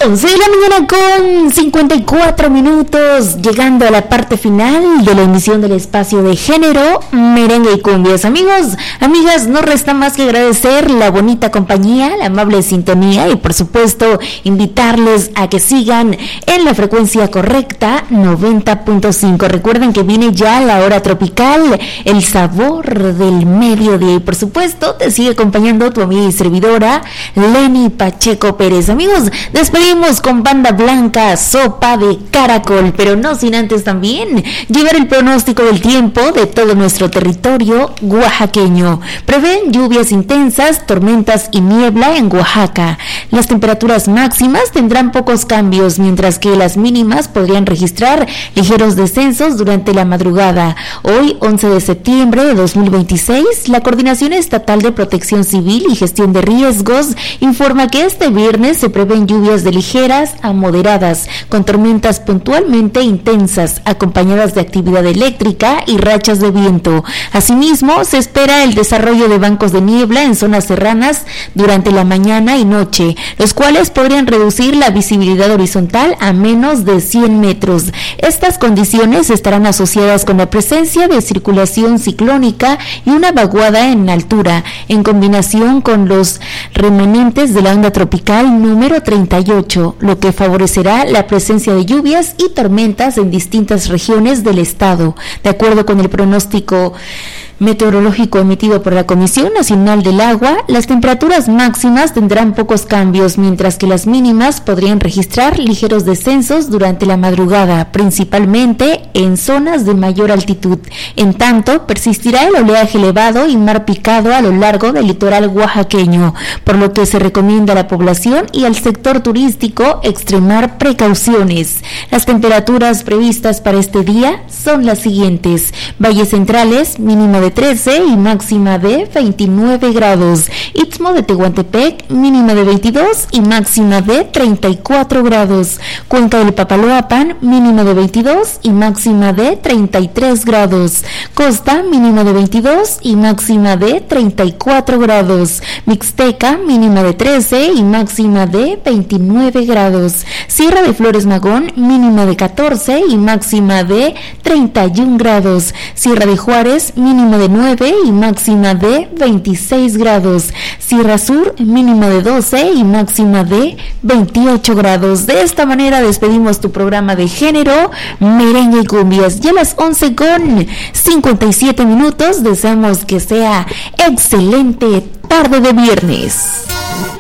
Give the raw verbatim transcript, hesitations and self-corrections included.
once de la mañana con cincuenta y cuatro minutos, llegando a la parte final de la emisión del espacio de género, merengue y cumbias. Amigos, amigas, no resta más que agradecer la bonita compañía, la amable sintonía y por supuesto invitarles a que sigan en la frecuencia correcta noventa punto cinco. Recuerden que viene ya la hora tropical, el sabor del mediodía y por supuesto te sigue acompañando tu amiga y servidora Lenny Pacheco Pérez. Amigos, despedimos con Banda Blanca, Sopa de Caracol, pero no sin antes también llevar el pronóstico del tiempo de todo nuestro territorio oaxaqueño. Prevén lluvias intensas, tormentas y niebla en Oaxaca. Las temperaturas máximas tendrán pocos cambios, mientras que las mínimas podrían registrar ligeros descensos durante la madrugada. Hoy, once de septiembre de dos mil veintiséis, la Coordinación Estatal de Protección Civil y Gestión de Riesgos informa que este viernes se prevén lluvias de ligeras a moderadas, con tormentas puntualmente intensas, acompañadas de actividad eléctrica y rachas de viento. Asimismo, se espera el desarrollo de bancos de niebla en zonas serranas durante la mañana y noche, los cuales podrían reducir la visibilidad horizontal a menos de cien metros. Estas condiciones estarán asociadas con la presencia de circulación ciclónica y una vaguada en altura, en combinación con los remanentes de la onda tropical número treinta y ocho, lo que favorecerá la presencia de lluvias y tormentas en distintas regiones del estado. De acuerdo con el pronóstico meteorológico emitido por la Comisión Nacional del Agua, las temperaturas máximas tendrán pocos cambios, mientras que las mínimas podrían registrar ligeros descensos durante la madrugada, principalmente en zonas de mayor altitud. En tanto, persistirá el oleaje elevado y mar picado a lo largo del litoral oaxaqueño, por lo que se recomienda a la población y al sector turístico extremar precauciones. Las temperaturas previstas para este día son las siguientes: Valles Centrales, mínima de trece y máxima de veintinueve grados. Istmo de Tehuantepec, mínima de veintidós y máxima de treinta y cuatro grados. Cuenca del Papaloapan, mínima de veintidós y máxima de treinta y tres grados. Costa, mínima de veintidós y máxima de treinta y cuatro grados. Mixteca, mínima de trece y máxima de veintinueve grados. Sierra de Flores Magón, mínima de catorce y máxima de treinta y un grados. Sierra de Juárez, mínima de nueve y máxima de veintiséis grados. Sierra Sur, mínima de doce y máxima de veintiocho grados. De esta manera despedimos tu programa de género, merengue y cumbias. Ya a las once con cincuenta y siete minutos, deseamos que sea excelente tarde de viernes.